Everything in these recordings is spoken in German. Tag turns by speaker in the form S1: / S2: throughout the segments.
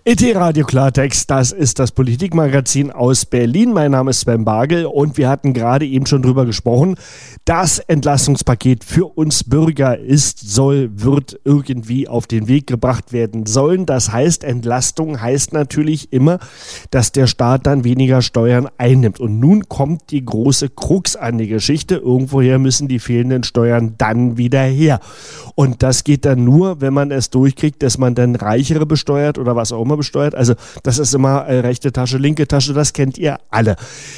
S1: ET-Radio Klartext, das ist das Politikmagazin aus Berlin. Mein Name ist Sven Bagel und wir hatten gerade eben schon drüber gesprochen. Das Entlastungspaket für uns Bürger wird irgendwie auf den Weg gebracht werden sollen. Das heißt, Entlastung heißt natürlich immer, dass der Staat dann weniger Steuern einnimmt. Und nun kommt die große Krux an die Geschichte. Irgendwoher müssen die fehlenden Steuern dann wieder her. Und das geht dann nur, wenn man es durchkriegt, dass man dann Reichere besteuert oder was auch immer besteuert. Also das ist immer rechte Tasche, linke Tasche, das kennt ihr alle.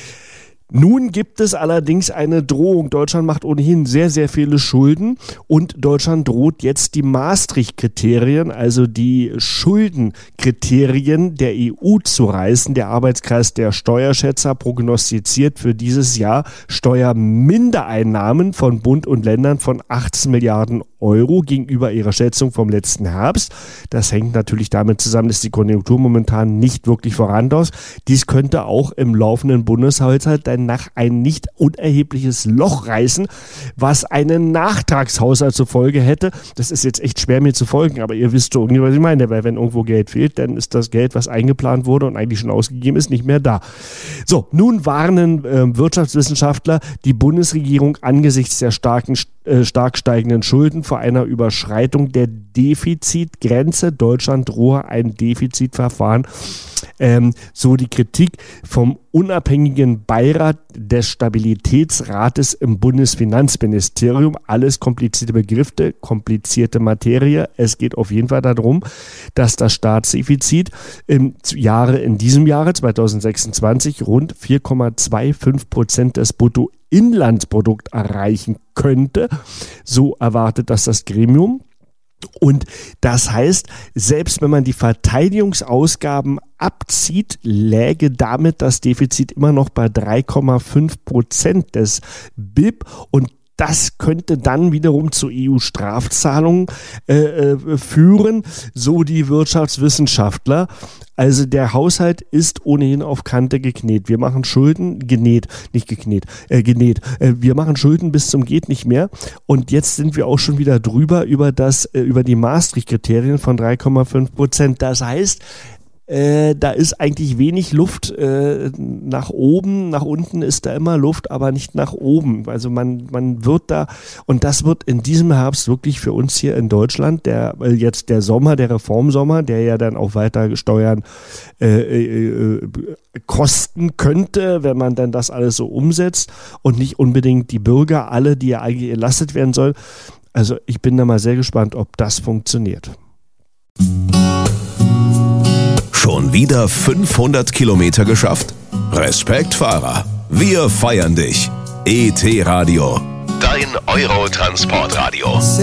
S1: Nun gibt es allerdings eine Drohung. Deutschland macht ohnehin sehr, sehr viele Schulden und Deutschland droht jetzt die Maastricht-Kriterien, also die Schuldenkriterien der EU zu reißen. Der Arbeitskreis der Steuerschätzer prognostiziert für dieses Jahr Steuermindereinnahmen von Bund und Ländern von 18 Milliarden Euro gegenüber ihrer Schätzung vom letzten Herbst. Das hängt natürlich damit zusammen, dass die Konjunktur momentan nicht wirklich vorandauscht. Dies könnte auch im laufenden Bundeshaushalt nach ein nicht unerhebliches Loch reißen, was einen Nachtragshaushalt zur Folge hätte. Das ist jetzt echt schwer mir zu folgen, aber ihr wisst schon, was ich meine, weil wenn irgendwo Geld fehlt, dann ist das Geld, was eingeplant wurde und eigentlich schon ausgegeben ist, nicht mehr da. So, nun warnen Wirtschaftswissenschaftler die Bundesregierung angesichts der stark steigenden Schulden vor einer Überschreitung der Defizitgrenze. Deutschland drohe ein Defizitverfahren. So die Kritik vom unabhängigen Beirat des Stabilitätsrates im Bundesfinanzministerium. Alles komplizierte Begriffe, komplizierte Materie. Es geht auf jeden Fall darum, dass das Staatsdefizit in diesem Jahre 2026 rund 4,25% des Bruttoinlandsprodukts erreichen könnte. So erwartet das Gremium. Und das heißt, selbst wenn man die Verteidigungsausgaben abzieht, läge damit das Defizit immer noch bei 3,5% des BIP und das könnte dann wiederum zu EU-Strafzahlungen führen, so die Wirtschaftswissenschaftler. Also der Haushalt ist ohnehin auf Kante geknetet. Wir machen Schulden, genäht. Wir machen Schulden bis zum geht nicht mehr. Und jetzt sind wir auch schon wieder drüber über die Maastricht-Kriterien von 3,5%. Das heißt, da ist eigentlich wenig Luft nach oben, nach unten ist da immer Luft, aber nicht nach oben. Also man wird da, und das wird in diesem Herbst wirklich für uns hier in Deutschland, jetzt der Sommer, der Reformsommer, der ja dann auch weiter Steuern kosten könnte, wenn man dann das alles so umsetzt und nicht unbedingt die Bürger, alle, die ja eigentlich entlastet werden sollen. Also ich bin da mal sehr gespannt, ob das funktioniert.
S2: Schon wieder 500 Kilometer geschafft? Respekt, Fahrer. Wir feiern dich. ET-Radio, dein Eurotransportradio.